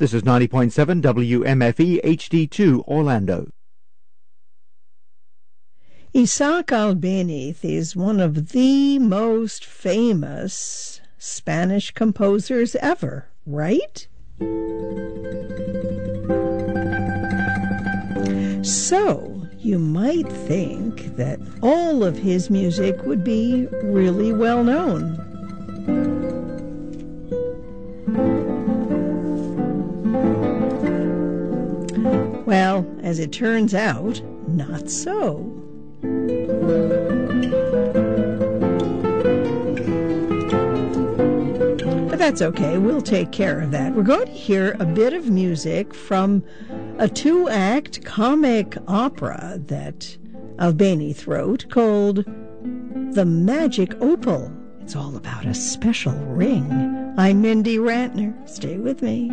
This is 90.7 WMFE HD2 Orlando. Isaac Albéniz is one of the most famous Spanish composers ever, right? So, you might think that all of his music would be really well known. Well, as it turns out, not so. But that's okay, we'll take care of that. We're going to hear a bit of music from a 2-act comic opera that Albéniz wrote called The Magic Opal. It's all about a special ring. I'm Mindy Rantner. Stay with me.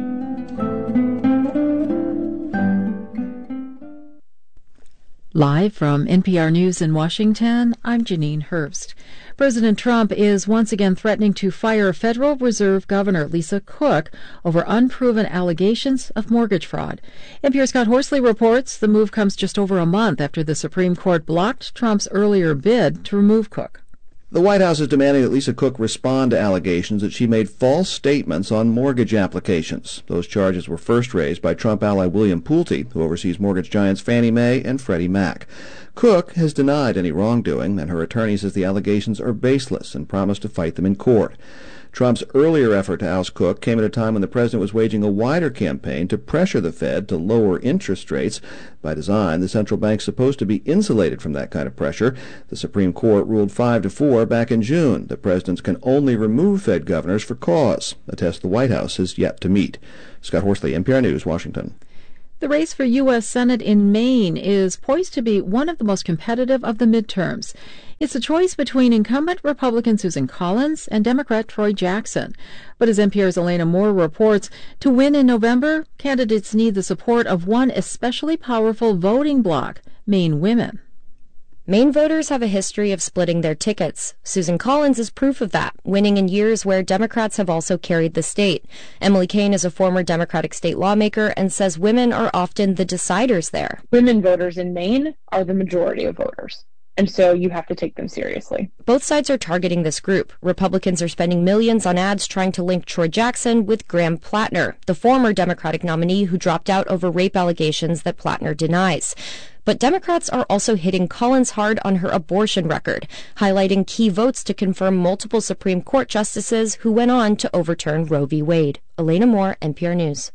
Live from NPR News in Washington, I'm Janine Herbst. President Trump is once again threatening to fire Federal Reserve Governor Lisa Cook over unproven allegations of mortgage fraud. NPR's Scott Horsley reports the move comes just over a month after the Supreme Court blocked Trump's earlier bid to remove Cook. The White House is demanding that Lisa Cook respond to allegations that she made false statements on mortgage applications. Those charges were first raised by Trump ally William Pulte, who oversees mortgage giants Fannie Mae and Freddie Mac. Cook has denied any wrongdoing, and her attorney says the allegations are baseless and promised to fight them in court. Trump's earlier effort to oust Cook came at a time when the president was waging a wider campaign to pressure the Fed to lower interest rates. By design, the central bank's supposed to be insulated from that kind of pressure. The Supreme Court ruled 5-4 back in June that presidents can only remove Fed governors for cause, a test the White House has yet to meet. Scott Horsley, NPR News, Washington. The race for U.S. Senate in Maine is poised to be one of the most competitive of the midterms. It's a choice between incumbent Republican Susan Collins and Democrat Troy Jackson. But as NPR's Elena Moore reports, to win in November, candidates need the support of one especially powerful voting bloc, Maine women. Maine voters have a history of splitting their tickets. Susan Collins is proof of that, winning in years where Democrats have also carried the state. Emily Kane is a former Democratic state lawmaker and says women are often the deciders there. Women voters in Maine are the majority of voters, and so you have to take them seriously. Both sides are targeting this group. Republicans are spending millions on ads trying to link Troy Jackson with Graham Plattner, the former Democratic nominee who dropped out over rape allegations that Plattner denies. But Democrats are also hitting Collins hard on her abortion record, highlighting key votes to confirm multiple Supreme Court justices who went on to overturn Roe v. Wade. Elena Moore, NPR News.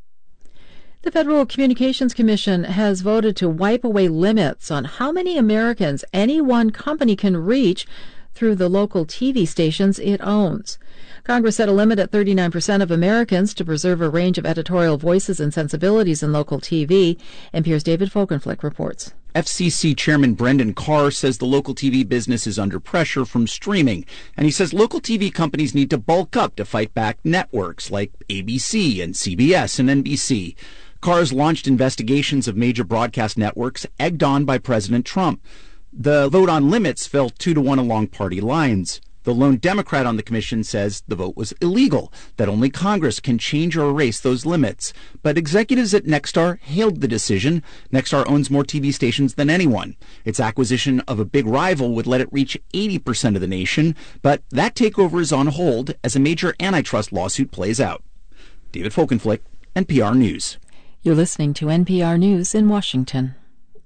The Federal Communications Commission has voted to wipe away limits on how many Americans any one company can reach through the local TV stations it owns. Congress set a limit at 39% of Americans to preserve a range of editorial voices and sensibilities in local TV. NPR's David Folkenflik reports. FCC Chairman Brendan Carr says the local TV business is under pressure from streaming, and he says local TV companies need to bulk up to fight back networks like ABC and CBS and NBC. Carr's launched investigations of major broadcast networks, egged on by President Trump. The vote on limits fell 2-1 along party lines. The lone Democrat on the commission says the vote was illegal, that only Congress can change or erase those limits. But executives at Nexstar hailed the decision. Nexstar owns more TV stations than anyone. Its acquisition of a big rival would let it reach 80% of the nation, but that takeover is on hold as a major antitrust lawsuit plays out. David Folkenflik, NPR News. You're listening to NPR News in Washington.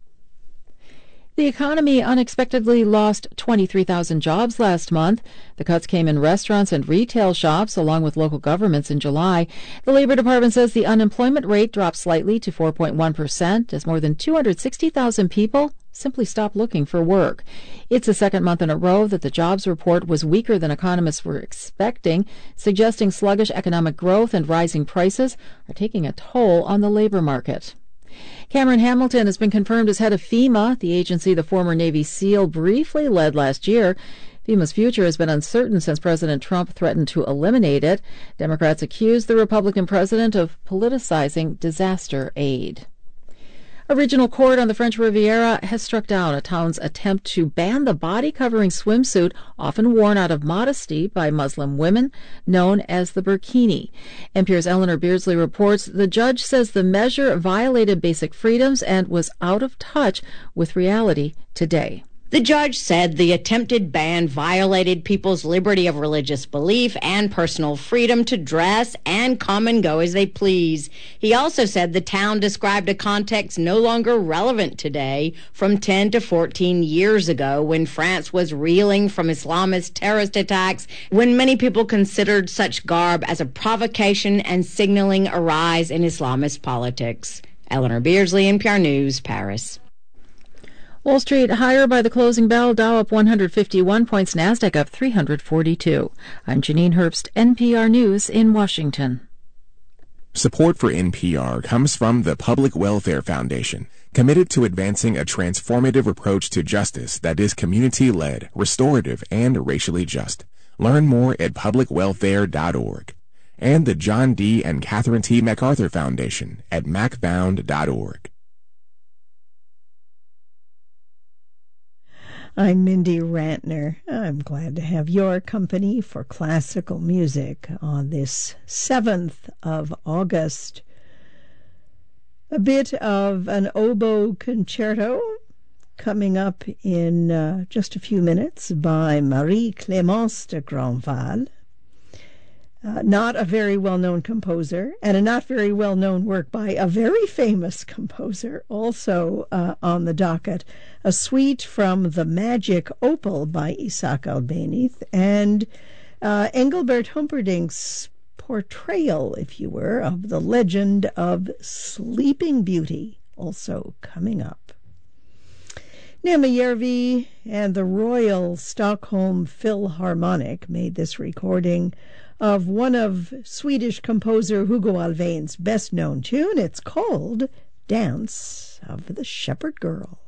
The economy unexpectedly lost 23,000 jobs last month. The cuts came in restaurants and retail shops, along with local governments in July. The Labor Department says the unemployment rate dropped slightly to 4.1% as more than 260,000 people simply stopped looking for work. It's the second month in a row that the jobs report was weaker than economists were expecting, suggesting sluggish economic growth and rising prices are taking a toll on the labor market. Cameron Hamilton has been confirmed as head of FEMA, the agency the former Navy SEAL briefly led last year. FEMA's future has been uncertain since President Trump threatened to eliminate it. Democrats accused the Republican president of politicizing disaster aid. A regional court on the French Riviera has struck down a town's attempt to ban the body-covering swimsuit often worn out of modesty by Muslim women, known as the burkini. NPR's Eleanor Beardsley reports the judge says the measure violated basic freedoms and was out of touch with reality today. The judge said the attempted ban violated people's liberty of religious belief and personal freedom to dress and come and go as they please. He also said the town described a context no longer relevant today from 10 to 14 years ago when France was reeling from Islamist terrorist attacks, when many people considered such garb as a provocation and signaling a rise in Islamist politics. Eleanor Beardsley, NPR News, Paris. Wall Street higher by the closing bell, Dow up 151 points, Nasdaq up 342. I'm Janine Herbst, NPR News in Washington. Support for NPR comes from the Public Welfare Foundation, committed to advancing a transformative approach to justice that is community-led, restorative, and racially just. Learn more at publicwelfare.org. And the John D. and Catherine T. MacArthur Foundation at macfound.org. I'm Mindy Rantner. I'm glad to have your company for classical music on this 7th of August. A bit of an oboe concerto coming up in just a few minutes by Marie-Clémence de Grandval. Not a very well-known composer, and a not very well-known work by a very famous composer, also on the docket, a suite from The Magic Opal by Isaac Albéniz, and Engelbert Humperdinck's portrayal, if you were, of the legend of Sleeping Beauty, also coming up. Nema Järvi and the Royal Stockholm Philharmonic made this recording of one of Swedish composer Hugo Alfvén's best-known tune. It's called Dance of the Shepherd Girl.